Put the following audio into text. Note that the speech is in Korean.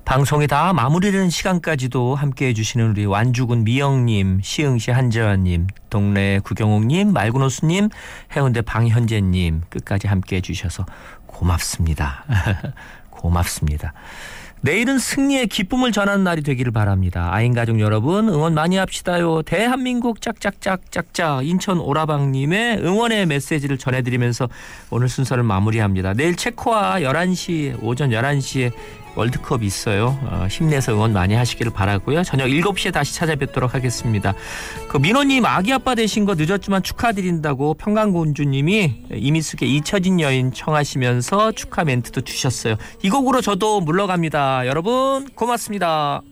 방송이 다 마무리되는 시간까지도 함께해 주시는 우리 완주군 미영님, 시흥시 한재환님, 동래 구경옥님, 말군호수님, 해운대 방현재님 끝까지 함께해 주셔서 고맙습니다. 고맙습니다. 내일은 승리의 기쁨을 전하는 날이 되기를 바랍니다. 아인가족 여러분 응원 많이 합시다요. 대한민국 짝짝짝짝짝 인천 오라방님의 응원의 메시지를 전해드리면서 오늘 순서를 마무리합니다. 내일 체코와 11시 오전 11시에 월드컵이 있어요. 힘내서 응원 많이 하시기를 바라고요. 저녁 7시에 다시 찾아뵙도록 하겠습니다. 그 민호님 아기 아빠 되신 거 늦었지만 축하드린다고 평강공주님이 이미숙의 잊혀진 여인 청하시면서 축하 멘트도 주셨어요. 이 곡으로 저도 물러갑니다. 여러분 고맙습니다.